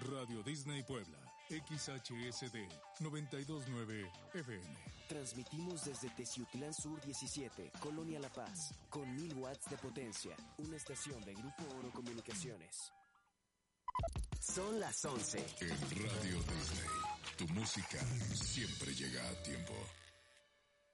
Radio Disney Puebla, XHSD 929 FM. Transmitimos desde Teciutlán Sur 17, Colonia La Paz, con 1000 watts de potencia. Una estación de Grupo Oro Comunicaciones. Son las 11. En Radio Disney, tu música siempre llega a tiempo.